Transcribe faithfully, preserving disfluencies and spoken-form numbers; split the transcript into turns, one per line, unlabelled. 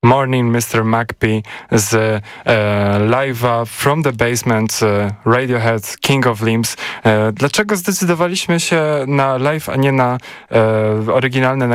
Morning mister McPhee z e, live'a From the Basement, e, Radiohead, King of Limbs. E, dlaczego zdecydowaliśmy się na live, a nie na e, oryginalne